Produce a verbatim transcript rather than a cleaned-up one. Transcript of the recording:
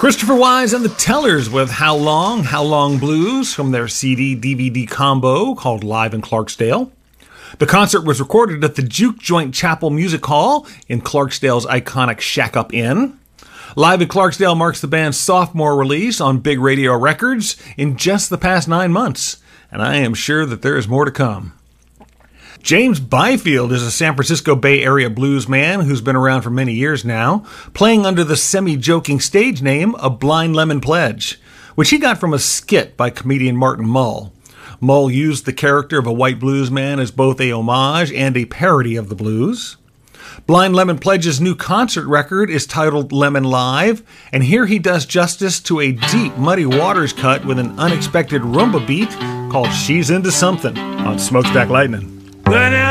Christopher Wise and the Tellers with How Long, How Long Blues from their C D D V D combo called Live in Clarksdale. The concert was recorded at the Juke Joint Chapel Music Hall in Clarksdale's iconic Shack Up Inn. Live in Clarksdale marks the band's sophomore release on Big Radio Records in just the past nine months, and I am sure that there is more to come. James Byfield is a San Francisco Bay Area blues man who's been around for many years now, playing under the semi-joking stage name of Blind Lemon Pledge, which he got from a skit by comedian Martin Mull. Mull used the character of a white blues man as both a homage and a parody of the blues. Blind Lemon Pledge's new concert record is titled Lemon Live, and here he does justice to a deep Muddy Waters cut with an unexpected rumba beat called She's Into Something on Smokestack Lightning. Whenever